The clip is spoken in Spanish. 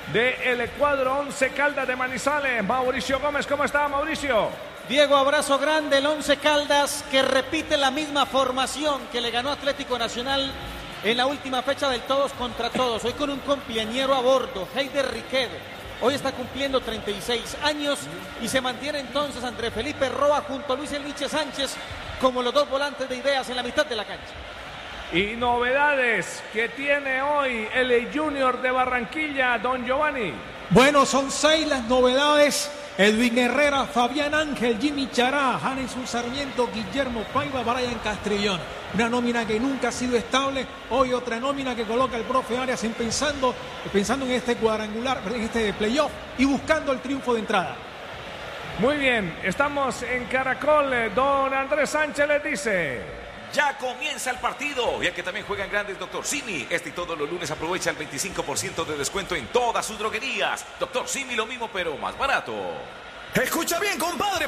del cuadro 11 Caldas de Manizales. Mauricio Gómez, ¿cómo está, Mauricio? Diego, abrazo grande. El 11 Caldas que repite la misma formación que le ganó Atlético Nacional en la última fecha del todos contra todos. Hoy con un compañero a bordo, Heider Riquelme. Hoy está cumpliendo 36 años y se mantiene entonces Andrés Felipe Roa junto a Luis Elviche Sánchez como los dos volantes de ideas en la mitad de la cancha. Y novedades que tiene hoy el Junior de Barranquilla, don Giovanni. Bueno, son 6 las novedades. Edwin Herrera, Fabián Ángel, Jimmy Chará, Janeson Sarmiento, Guillermo Paiva, Brian Castrillón. Una nómina que nunca ha sido estable. Hoy otra nómina que coloca el profe Arias pensando en este cuadrangular, en este playoff y buscando el triunfo de entrada. Muy bien, estamos en Caracol. Don Andrés Sánchez les dice... Ya comienza el partido y el que también juega en grandes, Dr. Simi. Este y todos los lunes aprovecha el 25% de descuento en todas sus droguerías. Dr. Simi, lo mismo pero más barato. Escucha bien, compadre.